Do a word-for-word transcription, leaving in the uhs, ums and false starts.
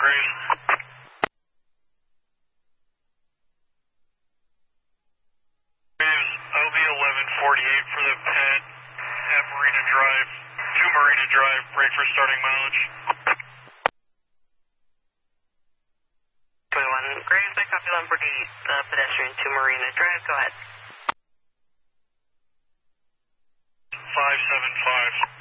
Graves. Graves, O B eleven forty-eight for the pad at Marina Drive, to Marina Drive, break for starting mileage. twenty-one Graves, I copy one forty, uh, pedestrian to Marina Drive, go ahead. five seven five.